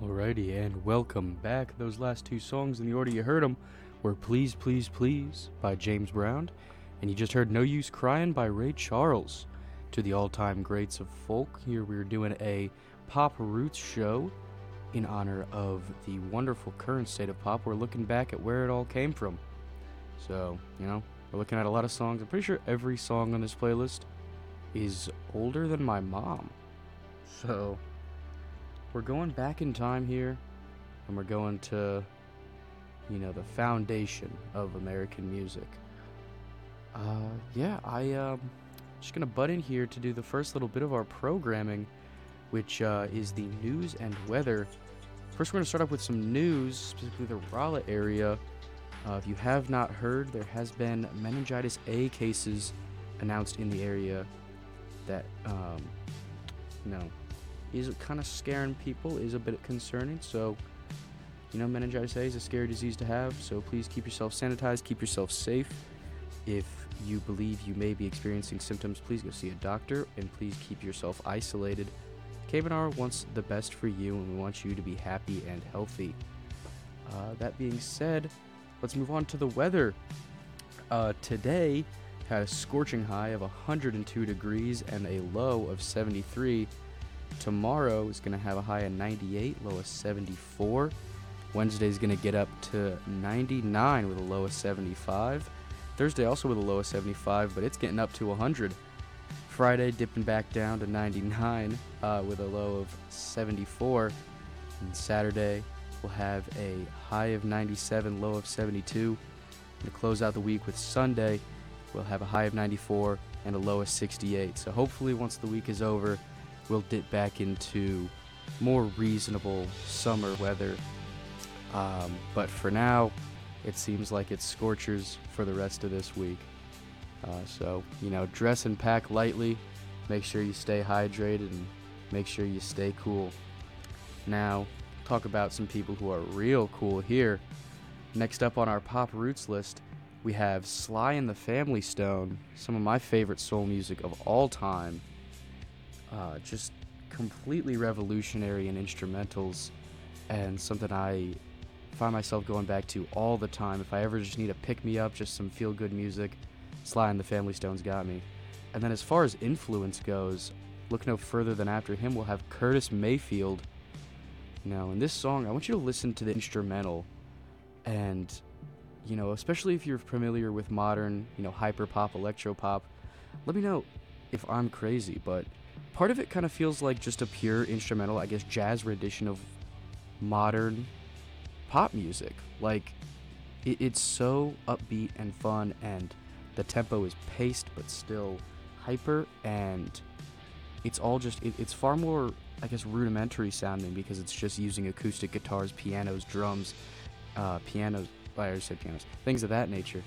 Alrighty, and welcome back. Those last two songs in the order you heard them were Please, Please, Please by James Brown, and you just heard No Use Crying by Ray Charles. To the all-time greats of folk, here we're doing a pop roots show in honor of the wonderful current state of pop. We're looking back at where it all came from. So, we're looking at a lot of songs. I'm pretty sure every song on this playlist is older than my mom. So we're going back in time here, and we're going to, the foundation of American music. I'm just going to butt in here to do the first little bit of our programming, which is the news and weather. First, we're going to start off with some news, specifically the Raleigh area. If you have not heard, there has been meningitis A cases announced in the area that, is kind of scaring people, is a bit concerning. So, meningitis A is a scary disease to have, so please keep yourself sanitized, keep yourself safe. If you believe you may be experiencing symptoms, please go see a doctor, and please keep yourself isolated. K&R wants the best for you, and we want you to be happy and healthy. That being said, let's move on to the weather. Today had a scorching high of 102 degrees and a low of 73. Tomorrow is going to have a high of 98, low of 74. Wednesday is going to get up to 99 with a low of 75. Thursday also with a low of 75, but it's getting up to 100. Friday dipping back down to 99 with a low of 74. And Saturday we'll have a high of 97, low of 72. And to close out the week with Sunday, we'll have a high of 94 and a low of 68. So hopefully once the week is over, we'll dip back into more reasonable summer weather. But for now, it seems like it's scorchers for the rest of this week. So, dress and pack lightly. Make sure you stay hydrated and make sure you stay cool. Now, talk about some people who are real cool here. Next up on our Pop Roots list, we have Sly and the Family Stone, some of my favorite soul music of all time. Just completely revolutionary in instrumentals, and something I find myself going back to all the time. If I ever just need a pick-me-up, just some feel-good music, Sly and the Family Stone's got me. And then as far as influence goes, look no further than after him, we'll have Curtis Mayfield. In this song, I want you to listen to the instrumental, and, especially if you're familiar with modern, hyper-pop, electro-pop, let me know if I'm crazy, but part of it kind of feels like just a pure instrumental, I guess, jazz rendition of modern pop music. Like, it's so upbeat and fun, and the tempo is paced but still hyper, and it's all just, it's far more, I guess, rudimentary sounding because it's just using acoustic guitars, pianos, drums, things of that nature.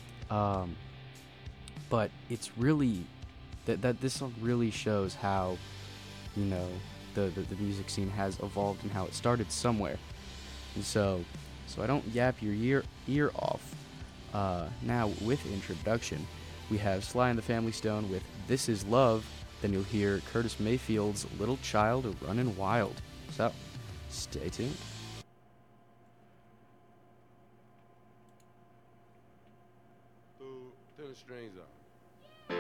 But it's really, that this song really shows how, the music scene has evolved and how it started somewhere. And so I don't yap your ear off. Now, with introduction, we have Sly and the Family Stone with This Is Love. Then you'll hear Curtis Mayfield's Little Child Runnin' Wild. So, stay tuned.